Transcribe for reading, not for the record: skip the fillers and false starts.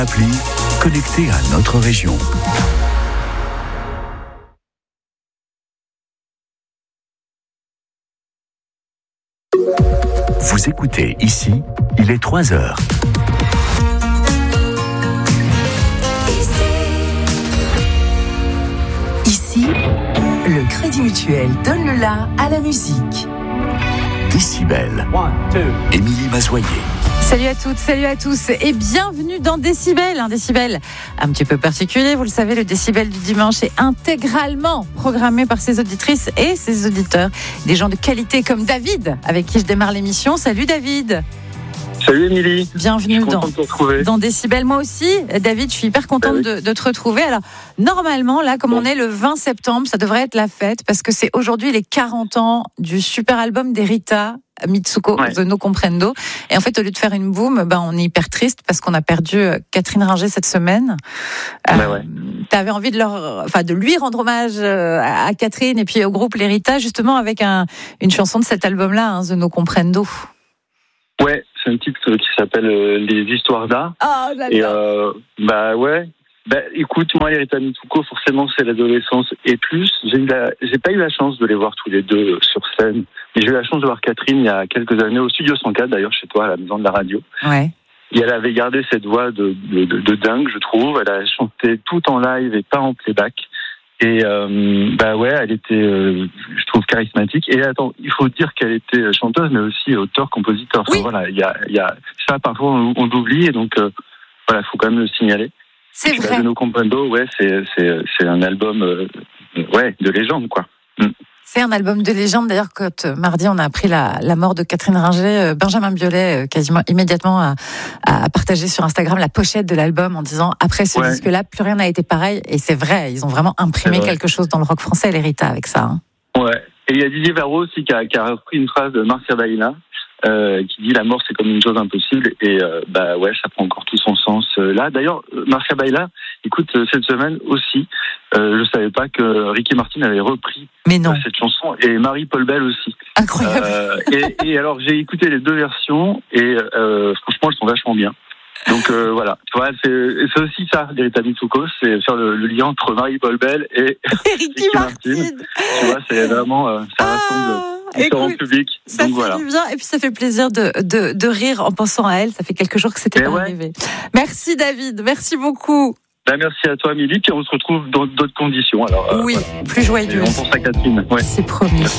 Appli connecté à notre région. Vous écoutez ici, il est 3h. Ici, le Crédit Mutuel donne le la à la musique. Décibel. Émilie Mazoyer. Salut à toutes, salut à tous et bienvenue dans Décibel. Un décibel un petit peu particulier, vous le savez, le décibel du dimanche est intégralement programmé par ses auditrices et ses auditeurs. Des gens de qualité comme David, avec qui je démarre l'émission. Salut David. Salut Émilie. Bienvenue dans Décibel. Moi aussi, David, je suis hyper contente de te retrouver. Alors, normalement, là, comme on est le 20 septembre, ça devrait être la fête parce que c'est aujourd'hui les 40 ans du super album d'Erita Mitsuko, The No Comprendo. Et en fait, au lieu de faire une boum, on est hyper triste parce qu'on a perdu Catherine Ringer cette semaine. T'avais envie de lui rendre hommage à Catherine et puis au groupe L'Erita, justement avec une chanson de cet album-là, The No Comprendo. Ouais, c'est un titre qui s'appelle Les Histoires d'art. Oh, j'adore. Et écoute, moi, Erita Mitsuko, forcément, c'est l'adolescence et plus. J'ai pas eu la chance de les voir tous les deux sur scène. Mais j'ai eu la chance de voir Catherine il y a quelques années au Studio 104, d'ailleurs, chez toi, à la maison de la radio. Ouais. Et elle avait gardé cette voix de dingue, je trouve. Elle a chanté tout en live et pas en playback. Et elle était, je trouve, charismatique. Et attends, il faut dire qu'elle était chanteuse, mais aussi auteur-compositeur. Enfin, voilà, il y a ça, parfois on l'oublie, et donc il faut quand même le signaler. C'est vrai. The No Comprendo, c'est un album, de légende, quoi. C'est un album de légende. D'ailleurs, quand mardi on a appris la mort de Catherine Ringer, Benjamin Biolay quasiment immédiatement a partagé sur Instagram la pochette de l'album en disant après ce disque-là, plus rien n'a été pareil. Et c'est vrai, ils ont vraiment imprimé quelque chose dans le rock français, l'Erita, avec ça. Hein. Ouais. Et il y a Didier Varro aussi qui a repris une phrase de Marcia Baila. Qui dit la mort c'est comme une chose impossible et ça prend encore tout son sens là. D'ailleurs, Marcia Baila, écoute, cette semaine aussi, je savais pas que Ricky Martin avait repris cette chanson et Marie-Paul Bell aussi. Incroyable. Et alors j'ai écouté les deux versions et franchement elles sont vachement bien. Donc voilà, tu vois, c'est aussi ça, l'Erita Mitsuko, c'est faire le lien entre Marie-Paul Bell et Ricky Martin. Tu vois, c'est vraiment ça rassemble. Écoute, public. Ça donc fait du bien et puis ça fait plaisir de rire en pensant à elle. Ça fait quelques jours que c'était pas arrivé. Merci David, merci beaucoup. Merci à toi Amélie, puis on se retrouve dans d'autres conditions. Alors, plus joyeux. On pense à Catherine. C'est promis.